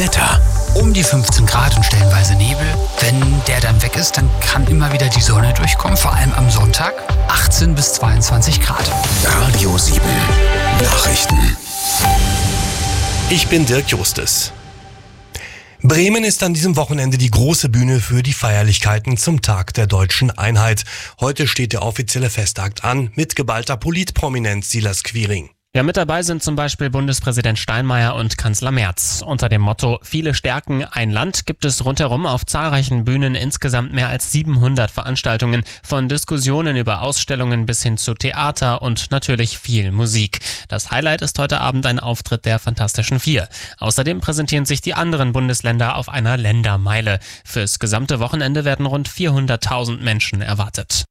Wetter. Um die 15 Grad und stellenweise Nebel. Wenn der dann weg ist, dann kann immer wieder die Sonne durchkommen, vor allem am Sonntag. 18 bis 22 Grad. Radio 7 Nachrichten. Ich bin Dirk Justus. Bremen ist an diesem Wochenende die große Bühne für die Feierlichkeiten zum Tag der Deutschen Einheit. Heute steht der offizielle Festakt an mit geballter Politprominenz Silas Quiring. Ja, mit dabei sind zum Beispiel Bundespräsident Steinmeier und Kanzler Merz. Unter dem Motto Viele stärken ein Land gibt es rundherum auf zahlreichen Bühnen insgesamt mehr als 700 Veranstaltungen, von Diskussionen über Ausstellungen bis hin zu Theater und natürlich viel Musik. Das Highlight ist heute Abend ein Auftritt der Fantastischen Vier. Außerdem präsentieren sich die anderen Bundesländer auf einer Ländermeile. Fürs gesamte Wochenende werden rund 400.000 Menschen erwartet.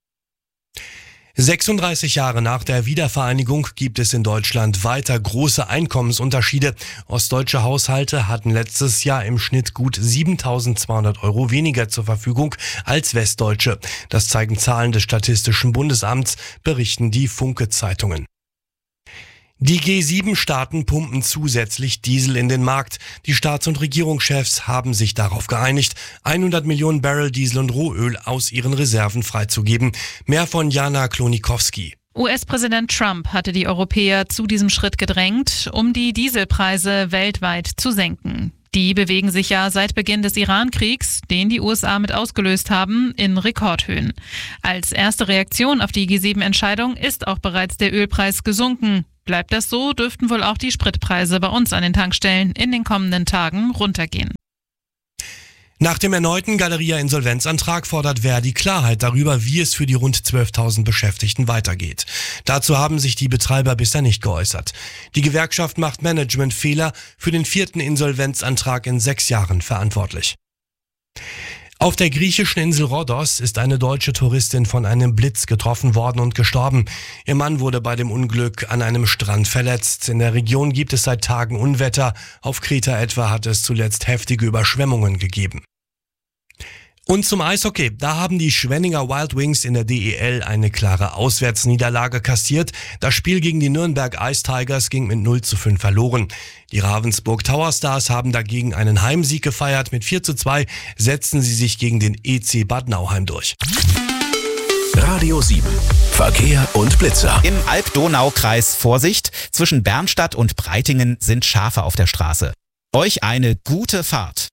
36 Jahre nach der Wiedervereinigung gibt es in Deutschland weiter große Einkommensunterschiede. Ostdeutsche Haushalte hatten letztes Jahr im Schnitt gut 7.200 € weniger zur Verfügung als Westdeutsche. Das zeigen Zahlen des Statistischen Bundesamts, berichten die Funke-Zeitungen. Die G7-Staaten pumpen zusätzlich Diesel in den Markt. Die Staats- und Regierungschefs haben sich darauf geeinigt, 100 Millionen Barrel Diesel und Rohöl aus ihren Reserven freizugeben. Mehr von Jana Klonikowski. US-Präsident Trump hatte die Europäer zu diesem Schritt gedrängt, um die Dieselpreise weltweit zu senken. Die bewegen sich ja seit Beginn des Iran-Kriegs, den die USA mit ausgelöst haben, in Rekordhöhen. Als erste Reaktion auf die G7-Entscheidung ist auch bereits der Ölpreis gesunken. Bleibt das so, dürften wohl auch die Spritpreise bei uns an den Tankstellen in den kommenden Tagen runtergehen. Nach dem erneuten Galeria-Insolvenzantrag fordert Verdi Klarheit darüber, wie es für die rund 12.000 Beschäftigten weitergeht. Dazu haben sich die Betreiber bisher nicht geäußert. Die Gewerkschaft macht Managementfehler für den 4. Insolvenzantrag in 6 Jahren verantwortlich. Auf der griechischen Insel Rhodos ist eine deutsche Touristin von einem Blitz getroffen worden und gestorben. Ihr Mann wurde bei dem Unglück an einem Strand verletzt. In der Region gibt es seit Tagen Unwetter. Auf Kreta etwa hat es zuletzt heftige Überschwemmungen gegeben. Und zum Eishockey. Da haben die Schwenninger Wild Wings in der DEL eine klare Auswärtsniederlage kassiert. Das Spiel gegen die Nürnberg Ice Tigers ging mit 0:5 verloren. Die Ravensburg Tower Stars haben dagegen einen Heimsieg gefeiert. Mit 4:2 setzten sie sich gegen den EC Bad Nauheim durch. Radio 7 Verkehr und Blitzer. Im Alb-Donau-Kreis Vorsicht. Zwischen Bernstadt und Breitingen sind Schafe auf der Straße. Euch eine gute Fahrt.